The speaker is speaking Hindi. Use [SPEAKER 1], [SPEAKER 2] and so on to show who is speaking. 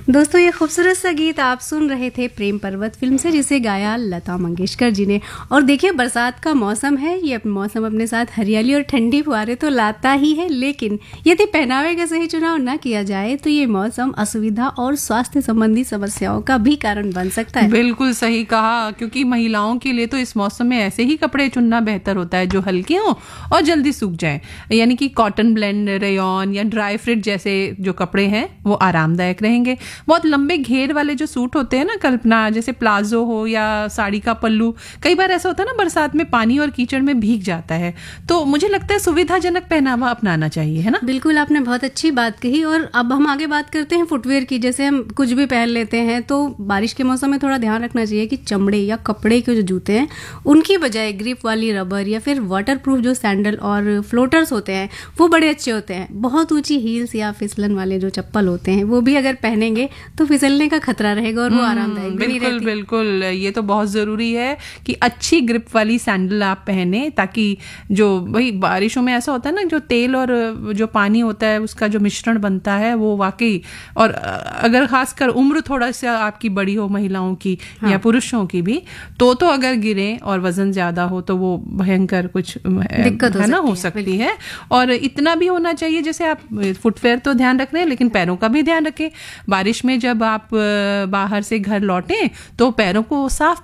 [SPEAKER 1] दोस्तों, ये खूबसूरत सा गीत आप सुन रहे थे प्रेम पर्वत फिल्म से, जिसे गाया लता मंगेशकर जी ने। और देखिए, बरसात का मौसम है, ये मौसम अपने साथ हरियाली और ठंडी फुहारें तो लाता ही है, लेकिन यदि पहनावे का सही चुनाव न किया जाए तो ये मौसम असुविधा और स्वास्थ्य संबंधी समस्याओं का भी कारण बन सकता है।
[SPEAKER 2] बिल्कुल सही कहा, क्योंकि महिलाओं के लिए तो इस मौसम में ऐसे ही कपड़े चुनना बेहतर होता है जो हल्के हों और जल्दी सूख जाएं। यानी कि कॉटन ब्लेंड, रेयॉन या ड्राई फिट जैसे जो कपड़े हैं वो आरामदायक रहेंगे। बहुत लंबे घेर वाले जो सूट होते हैं ना, कल्पना, जैसे प्लाजो हो या साड़ी का पल्लू, कई बार ऐसा होता है ना बरसात में पानी और कीचड़ में भीग जाता है, तो मुझे लगता है सुविधाजनक पहनावा अपनाना चाहिए, है ना।
[SPEAKER 1] बिल्कुल, आपने बहुत अच्छी बात कही। और अब हम आगे बात करते हैं फुटवेयर की। जैसे हम कुछ भी पहन लेते हैं तो बारिश के मौसम में थोड़ा ध्यान रखना चाहिए कि चमड़े या कपड़े के जो जूते हैं उनकी बजाय ग्रिप वाली रबर या फिर वाटर प्रूफ जो सैंडल और फ्लोटर्स होते हैं वो बड़े अच्छे होते हैं। बहुत ऊंची हील्स या फिसलन वाले जो चप्पल होते हैं वो भी अगर पहनेंगे तो फिसलने का खतरा रहेगा और वो आरामदायक भी नहीं रहती।
[SPEAKER 2] बिल्कुल, ये तो बहुत जरूरी है कि अच्छी ग्रिप वाली सैंडल आप पहने, ताकि जो भाई बारिशों में ऐसा होता है ना, जो तेल और जो पानी होता है उसका जो मिश्रण बनता है वो वाकई, और अगर खासकर उम्र थोड़ा सा आपकी बड़ी हो, महिलाओं की या पुरुषों की भी, तो अगर गिरे और वजन ज्यादा हो तो वो भयंकर कुछ दिक्कत हो सकती है। और इतना भी होना चाहिए, जैसे आप फुटवेयर तो ध्यान रख रहे हैं लेकिन पैरों का भी ध्यान रखें। बारिश में जब आप बाहर से घर लौटें तो पैरों को साफ